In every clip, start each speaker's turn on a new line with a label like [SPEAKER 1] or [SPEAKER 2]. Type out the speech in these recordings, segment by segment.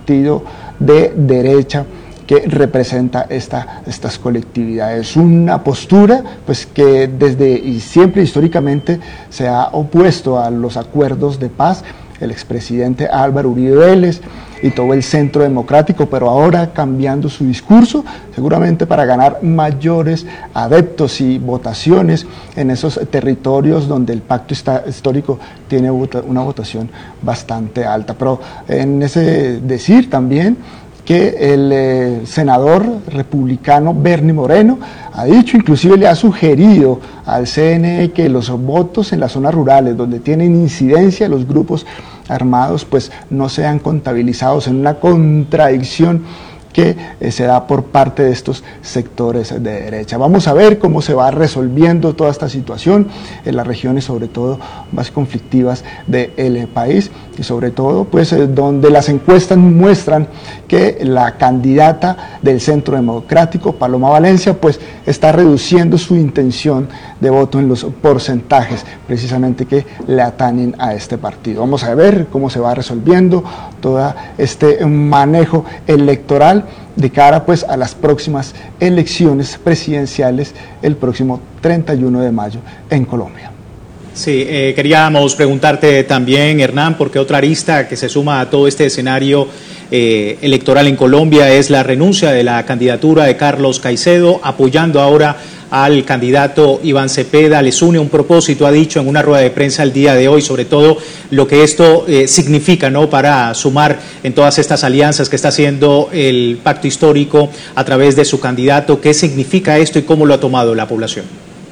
[SPEAKER 1] partido de derecha que representa estas colectividades. Una postura pues que desde y siempre históricamente se ha opuesto a los acuerdos de paz. El expresidente Álvaro Uribe Vélez y todo el Centro Democrático, pero ahora cambiando su discurso, seguramente para ganar mayores adeptos y votaciones en esos territorios donde el pacto histórico tiene una votación bastante alta. Pero en ese decir también que el senador republicano Bernie Moreno ha dicho, inclusive le ha sugerido al CNE que los votos en las zonas rurales donde tienen incidencia los grupos armados pues no sean contabilizados, en una contradicción que se da por parte de estos sectores de derecha. Vamos a ver cómo se va resolviendo toda esta situación en las regiones sobre todo más conflictivas del país y sobre todo pues donde las encuestas muestran que la candidata del Centro Democrático, Paloma Valencia, pues está reduciendo su intención de voto en los porcentajes precisamente que le atañen a este partido. Vamos a ver cómo se va resolviendo todo este manejo electoral de cara pues a las próximas elecciones presidenciales el próximo 31 de mayo en Colombia.
[SPEAKER 2] Sí, queríamos preguntarte también, Hernán, porque otra arista que se suma a todo este escenario electoral en Colombia es la renuncia de la candidatura de Carlos Caicedo, apoyando ahora al candidato Iván Cepeda. Les une un propósito, ha dicho en una rueda de prensa el día de hoy, sobre todo lo que esto significa, ¿no?, para sumar en todas estas alianzas que está haciendo el pacto histórico a través de su candidato. ¿Qué significa esto y cómo lo ha tomado la población?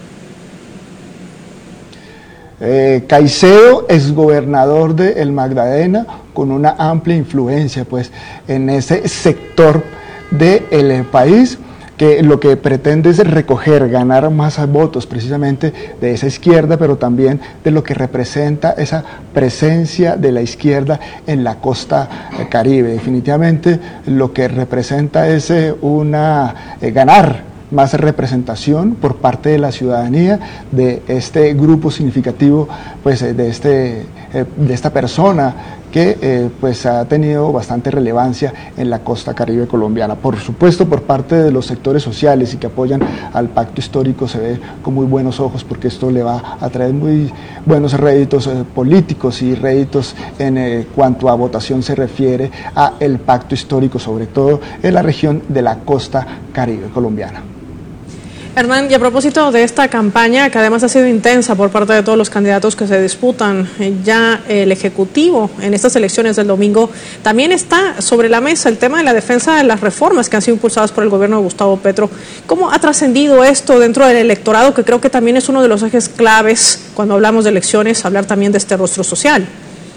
[SPEAKER 1] Caicedo es gobernador de El Magdalena con una amplia influencia pues en ese sector del país, que lo que pretende es recoger, ganar más votos precisamente de esa izquierda, pero también de lo que representa esa presencia de la izquierda en la costa caribe. Definitivamente lo que representa es ganar más representación por parte de la ciudadanía de este grupo significativo pues de esta persona que pues ha tenido bastante relevancia en la costa caribe colombiana. Por supuesto, por parte de los sectores sociales y que apoyan al pacto histórico se ve con muy buenos ojos, porque esto le va a traer muy buenos réditos políticos y réditos en cuanto a votación se refiere a el pacto histórico, sobre todo en la región de la costa caribe colombiana.
[SPEAKER 3] Hernán, y a propósito de esta campaña, que además ha sido intensa por parte de todos los candidatos que se disputan, ya el Ejecutivo en estas elecciones del domingo, también está sobre la mesa el tema de la defensa de las reformas que han sido impulsadas por el gobierno de Gustavo Petro. ¿Cómo ha trascendido esto dentro del electorado, que creo que también es uno de los ejes claves cuando hablamos de elecciones, hablar también de este rostro social?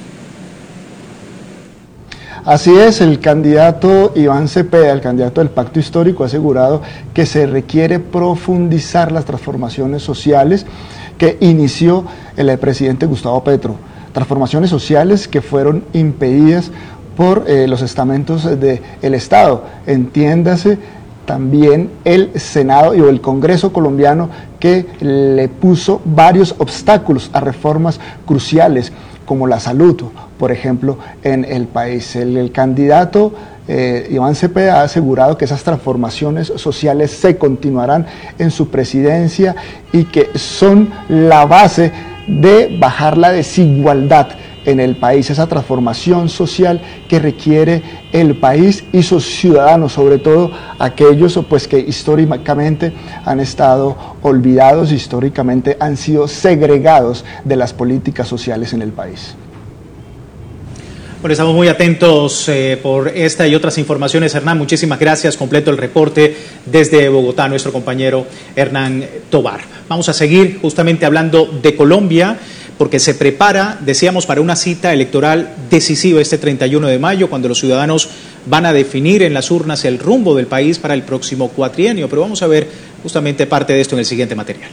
[SPEAKER 1] Así es, el candidato Iván Cepeda, el candidato del pacto histórico, ha asegurado que se requiere profundizar las transformaciones sociales que inició el presidente Gustavo Petro. Transformaciones sociales que fueron impedidas por los estamentos del Estado, entiéndase también el Senado y el Congreso colombiano, que le puso varios obstáculos a reformas cruciales como la salud, por ejemplo, en el país. El candidato Iván Cepeda ha asegurado que esas transformaciones sociales se continuarán en su presidencia y que son la base de bajar la desigualdad en el país, esa transformación social que requiere el país y sus ciudadanos, sobre todo aquellos pues que históricamente han estado olvidados, históricamente han sido segregados de las políticas sociales en el país.
[SPEAKER 2] Bueno, estamos muy atentos por esta y otras informaciones. Hernán, muchísimas gracias. Completo el reporte desde Bogotá, nuestro compañero Hernán Tobar. Vamos a seguir justamente hablando de Colombia, porque se prepara, decíamos, para una cita electoral decisiva este 31 de mayo, cuando los ciudadanos van a definir en las urnas el rumbo del país para el próximo cuatrienio. Pero vamos a ver justamente parte de esto en el siguiente material.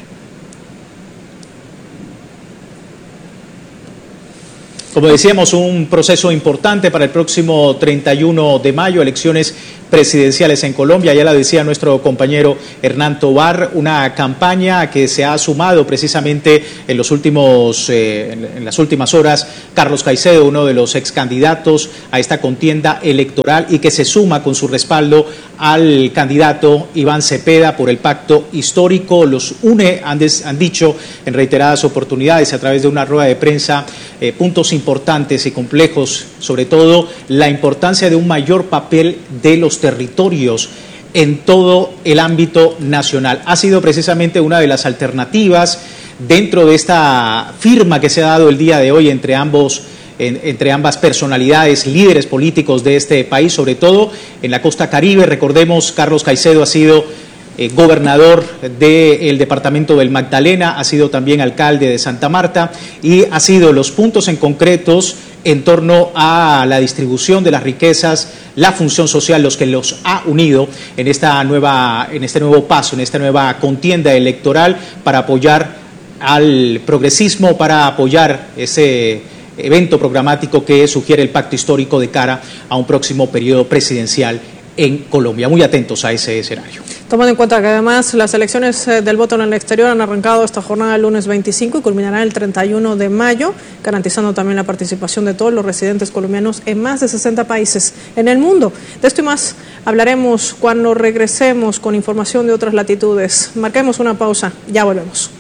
[SPEAKER 2] Como decíamos, un proceso importante para el próximo 31 de mayo, elecciones presidenciales en Colombia. Ya la decía nuestro compañero Hernán Tovar, una campaña que se ha sumado precisamente en las últimas horas Carlos Caicedo, uno de los ex candidatos a esta contienda electoral, y que se suma con su respaldo al candidato Iván Cepeda por el pacto histórico. Los une, han dicho en reiteradas oportunidades a través de una rueda de prensa, puntos importantes y complejos, sobre todo la importancia de un mayor papel de los territorios en todo el ámbito nacional. Ha sido precisamente una de las alternativas dentro de esta firma que se ha dado el día de hoy entre ambas personalidades, líderes políticos de este país, sobre todo en la costa Caribe. Recordemos, Carlos Caicedo ha sido gobernador del departamento del Magdalena, ha sido también alcalde de Santa Marta, y ha sido los puntos en concretos en torno a la distribución de las riquezas, la función social, los que los ha unido en este nuevo paso, en esta nueva contienda electoral para apoyar al progresismo, para apoyar ese evento programático que sugiere el pacto histórico de cara a un próximo periodo presidencial en Colombia. Muy atentos a ese escenario.
[SPEAKER 3] Tomando en cuenta que además las elecciones del voto en el exterior han arrancado esta jornada el lunes 25 y culminarán el 31 de mayo, garantizando también la participación de todos los residentes colombianos en más de 60 países en el mundo. De esto y más hablaremos cuando regresemos con información de otras latitudes. Marquemos una pausa, ya volvemos.